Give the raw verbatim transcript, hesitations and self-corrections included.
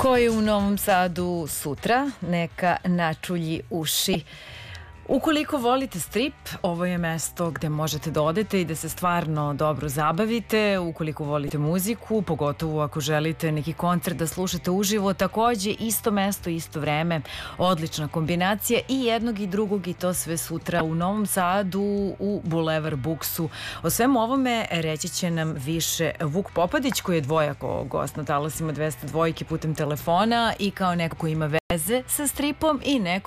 Ko je u Novom Sadu sutra, neka načulji uši. Ukoliko volite strip, ovo je mesto gde možete da odete i da se stvarno dobro zabavite. Ukoliko volite muziku, pogotovo ako želite neki koncert da slušate uživo, takođe isto mesto, isto vreme, odlična kombinacija i jednog i drugog, i to sve sutra u Novom Sadu u Bulevar Buksu. O svemu ovome reći će nam više Vuk Popadić, koji je dvojako gost na talasima dvesta dvojke putem telefona i kao neko ko ima veze sa stripom i neko